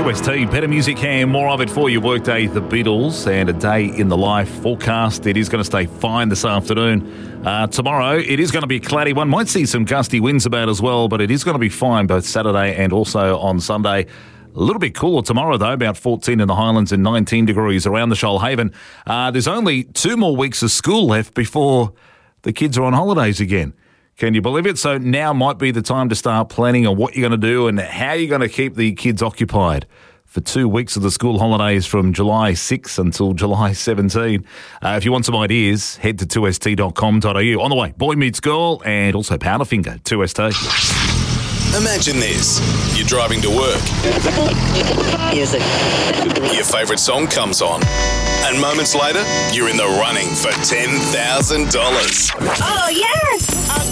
2ST, better music and more of it for your workday. The Beatles and a day in the life forecast. It is going to stay fine this afternoon. Tomorrow, it is going to be a cloudy one. Might see some gusty winds about as well, but it is going to be fine both Saturday and also on Sunday. A little bit cooler tomorrow, though, about 14 in the Highlands and 19 degrees around the Shoalhaven. There's only 2 more weeks of school left before the kids are on holidays again. Can you believe it? So now might be the time to start planning on what you're going to do and how you're going to keep the kids occupied for 2 weeks of the school holidays from July 6 until July 17. If you want some ideas, head to 2st.com.au. On the way, Boy Meets Girl and also Powderfinger, 2ST. Imagine this. You're driving to work. Music. Your favourite song comes on. And moments later, you're in the running for $10,000. Oh, yes!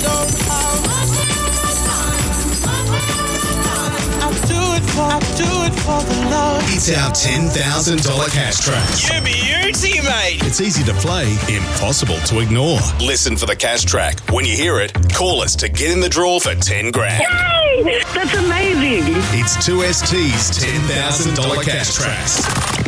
I do it for the love. It's our $10,000 cash track. You beauty, mate. It's easy to play, impossible to ignore. Listen for the cash track. When you hear it, call us to get in the draw for 10 grand. Yay! That's amazing. It's 2ST's $10,000 cash tracks.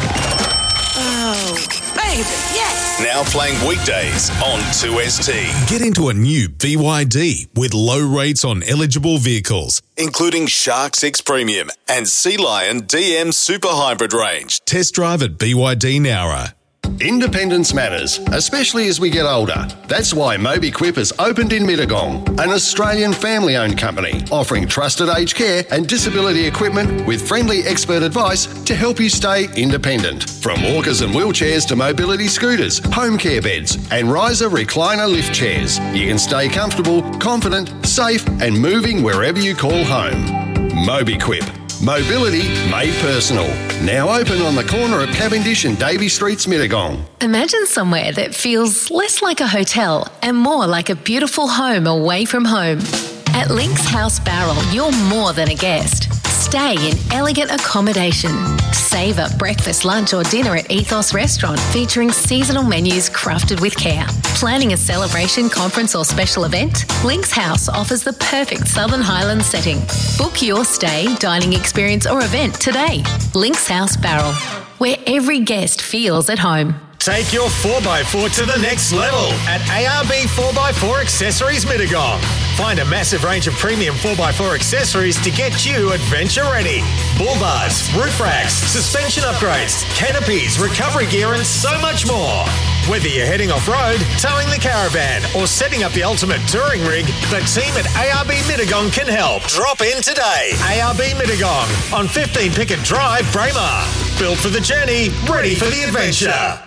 Oh, baby, yes. Now playing weekdays on 2ST. Get into a new BYD with low rates on eligible vehicles, including Shark 6 Premium and Sea Lion DM Super Hybrid range. Test drive at BYD Nowra. Independence matters, especially as we get older. That's why MobiQuip has opened in Mittagong, an Australian family-owned company offering trusted aged care and disability equipment with friendly expert advice to help you stay independent. From walkers and wheelchairs to mobility scooters, home care beds and riser recliner lift chairs, you can stay comfortable, confident, safe and moving wherever you call home. MobiQuip. Mobility made personal. Now open on the corner of Cavendish and Davey Streets, Mittagong. Imagine somewhere that feels less like a hotel and more like a beautiful home away from home. At Links House Barrel, you're more than a guest. Stay in elegant accommodation. Savour breakfast, lunch or dinner at Ethos Restaurant featuring seasonal menus crafted with care. Planning a celebration, conference or special event? Links House offers the perfect Southern Highlands setting. Book your stay, dining experience or event today. Links House Barrel, where every guest feels at home. Take your 4x4 to the next level at ARB 4x4 Accessories Mittagong. Find a massive range of premium 4x4 accessories to get you adventure ready. Bull bars, roof racks, suspension upgrades, canopies, recovery gear and so much more. Whether you're heading off-road, towing the caravan or setting up the ultimate touring rig, the team at ARB Mittagong can help. Drop in today. ARB Mittagong on 15 Pickett Drive, Braemar. Built for the journey, ready for the adventure.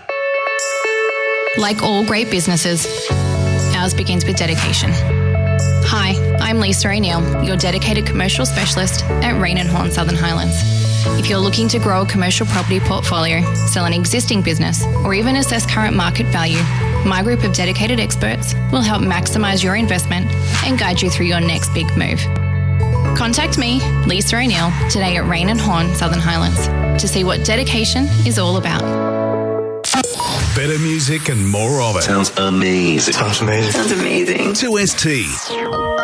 Like all great businesses, ours begins with dedication. Hi, I'm Lisa O'Neill, your dedicated commercial specialist at Rain and Horn Southern Highlands. If you're looking to grow a commercial property portfolio, sell an existing business, or even assess current market value, my group of dedicated experts will help maximise your investment and guide you through your next big move. Contact me, Lisa O'Neill, today at Rain and Horn Southern Highlands to see what dedication is all about. Better music and more of it. Sounds amazing. Sounds amazing. 2ST.